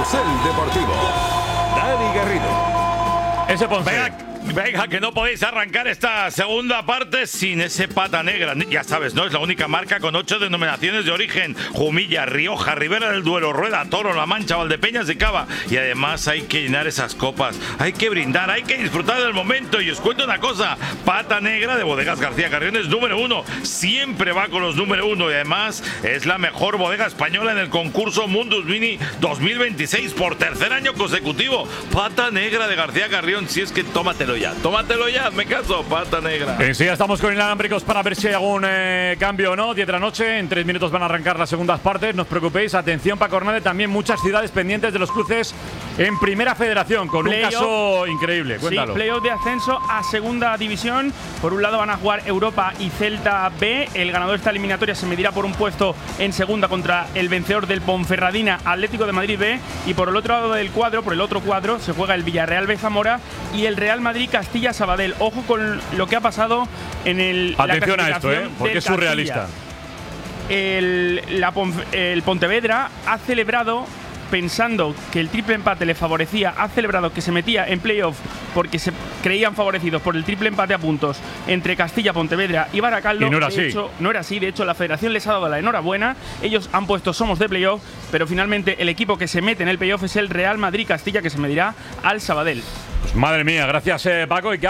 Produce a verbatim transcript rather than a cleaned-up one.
Carrusel Deportivo. Dani Garrido. Ese Ponce. Venga, venga, que no podéis arrancar esta segunda parte sin ese pata negra. Ya sabes, ¿no? Es la única marca con ocho denominaciones de origen. Jumilla, Rioja, Ribera del Duero, Rueda, Toro, La Mancha, Valdepeñas y Cava. Y además hay que llenar esas copas. Hay que brindar, hay que disfrutar del momento. Y os cuento una cosa. Pata negra de Bodegas García Carrión es número uno. Siempre va con los número uno. Y además es la mejor bodega española en el concurso Mundus Mini dos mil veintiséis por tercer año consecutivo. Pata negra de García Carrión. Si es que tómatelo ya, tómatelo ya, me caso, pata negra. Eh, sí, ya estamos con inalámbricos para ver si hay algún eh, cambio o no. diez de la noche, en tres minutos van a arrancar las segundas partes. No os preocupéis, atención Paco Hernández, también muchas ciudades pendientes de los cruces en Primera Federación, con Play un caso increíble. Cuéntalo. Sí, playoff de ascenso a Segunda División. Por un lado van a jugar Europa y Celta B. El ganador de esta eliminatoria se medirá por un puesto en Segunda contra el vencedor del Ponferradina Atlético de Madrid B. Y por el otro lado del cuadro, por el otro cuadro, se juega el Villarreal B Zamora y el Real Madrid Castilla Sabadell. Ojo con lo que ha pasado en el. Atención la a esto, ¿eh? Porque es surrealista. El, la, el Pontevedra ha celebrado, pensando que el triple empate le favorecía, ha celebrado que se metía en playoff porque se creían favorecidos por el triple empate a puntos entre Castilla, Pontevedra y Baracaldo. Y no era de así. Hecho, no era así. De hecho, la federación les ha dado la enhorabuena. Ellos han puesto somos de playoff, pero finalmente el equipo que se mete en el playoff es el Real Madrid Castilla, que se medirá al Sabadell. Pues madre mía, gracias eh, Paco. Y que